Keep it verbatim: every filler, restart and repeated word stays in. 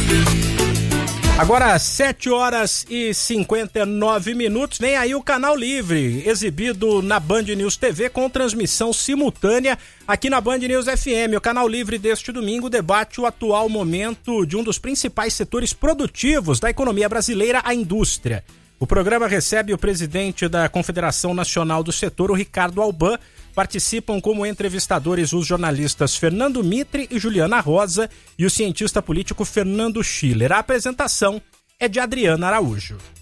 Agora, sete horas e cinquenta e nove minutos, vem aí o Canal Livre, exibido na Band News T V com transmissão simultânea aqui na Band News F M. O Canal Livre deste domingo debate o atual momento de um dos principais setores produtivos da economia brasileira, a indústria. O programa recebe o presidente da Confederação Nacional do Setor, o Ricardo Alban. Participam como entrevistadores os jornalistas Fernando Mitre e Juliana Rosa e o cientista político Fernando Schiller. A apresentação é de Adriana Araújo.